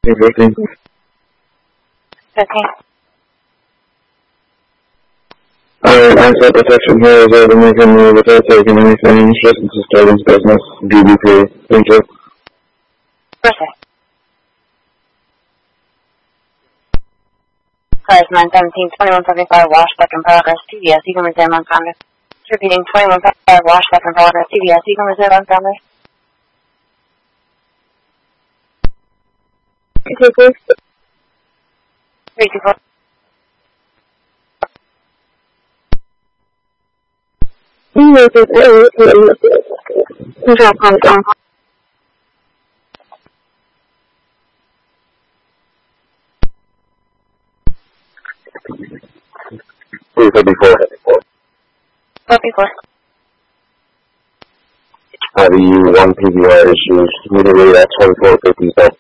Everything. Okay. Alright, asset protection here is able to make a move without taking anything. Shouldn't disturbance business. DBP. Thank you. Perfect. Cars 917-2175 wash back in progress. TVS Eagle Reserve on Congress. Repeating 2175 wash back in progress. TVS Eagle Reserve on Congress. Okay, please. 324. Control console. 354. 44. IBU 1 PBR issues. Immediately at 2457.